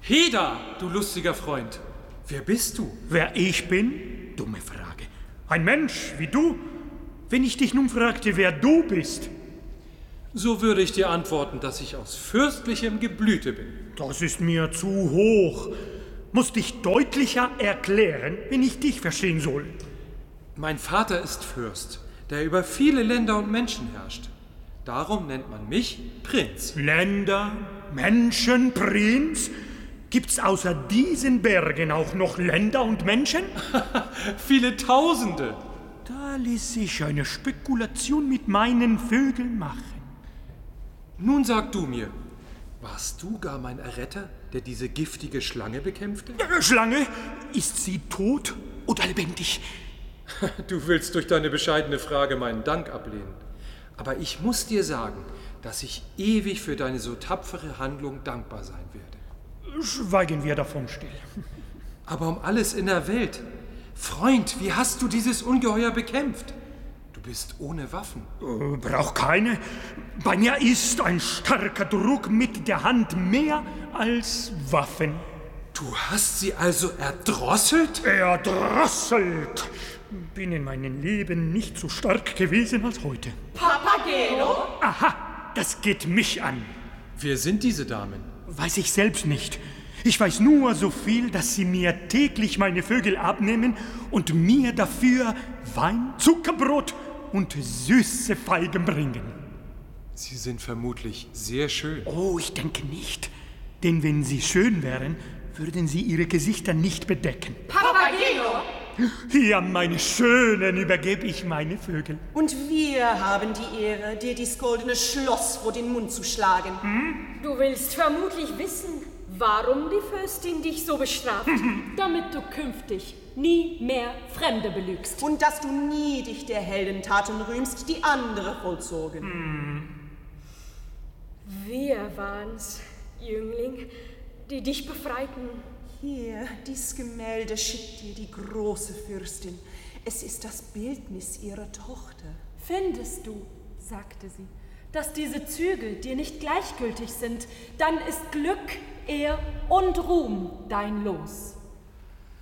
Heda, du lustiger Freund, wer bist du? Wer ich bin? Dumme Frage. Ein Mensch wie du? Wenn ich dich nun fragte, wer du bist. So würde ich dir antworten, dass ich aus fürstlichem Geblüte bin. Das ist mir zu hoch. Muss dich deutlicher erklären, wenn ich dich verstehen soll. Mein Vater ist Fürst, der über viele Länder und Menschen herrscht. Darum nennt man mich Prinz. Länder, Menschen, Prinz? Gibt's außer diesen Bergen auch noch Länder und Menschen? Viele Tausende. Da ließ sich eine Spekulation mit meinen Vögeln machen. Nun sag du mir, warst du gar mein Erretter, der diese giftige Schlange bekämpfte? Schlange? Ist sie tot oder lebendig? Du willst durch deine bescheidene Frage meinen Dank ablehnen. Aber ich muss dir sagen, dass ich ewig für deine so tapfere Handlung dankbar sein werde. Schweigen wir davon still. Aber um alles in der Welt. Freund, wie hast du dieses Ungeheuer bekämpft? Du bist ohne Waffen. Brauch keine. Bei mir ist ein starker Druck mit der Hand mehr als Waffen. Du hast sie also erdrosselt? Erdrosselt! Bin in meinem Leben nicht so stark gewesen als heute. Papageno? Aha, das geht mich an. Wer sind diese Damen? Weiß ich selbst nicht. Ich weiß nur so viel, dass sie mir täglich meine Vögel abnehmen und mir dafür Wein, Zuckerbrot und süße Feigen bringen. Sie sind vermutlich sehr schön. Oh, ich denke nicht. Denn wenn sie schön wären, würden sie ihre Gesichter nicht bedecken. Papageno! Hier, meine Schönen, übergebe ich meine Vögel. Und wir haben die Ehre, dir dies goldene Schloss vor den Mund zu schlagen. Du willst vermutlich wissen, warum die Fürstin dich so bestraft, damit du künftig nie mehr Fremde belügst. Und dass du nie dich der Heldentaten rühmst, die andere vollzogen. Wir waren's, Jüngling, die dich befreiten. Hier, dies Gemälde schickt dir die große Fürstin. Es ist das Bildnis ihrer Tochter. Findest du, sagte sie, dass diese Züge dir nicht gleichgültig sind, dann ist Glück, Ehr und Ruhm dein Los.